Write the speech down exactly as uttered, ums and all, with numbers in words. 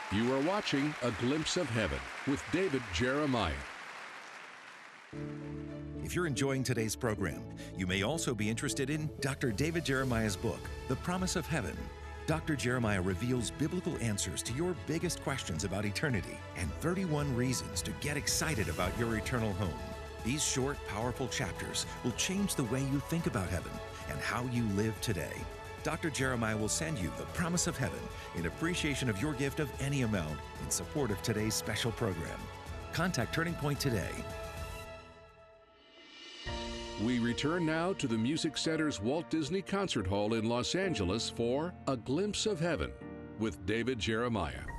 You are watching A Glimpse of Heaven with David Jeremiah. If you're enjoying today's program, you may also be interested in Doctor David Jeremiah's book, The Promise of Heaven. Doctor Jeremiah reveals biblical answers to your biggest questions about eternity and thirty-one reasons to get excited about your eternal home. These short, powerful chapters will change the way you think about heaven and how you live today. Doctor Jeremiah will send you The Promise of Heaven in appreciation of your gift of any amount in support of today's special program. Contact Turning Point today. We return now to the Music Center's Walt Disney Concert Hall in Los Angeles for A Glimpse of Heaven with David Jeremiah.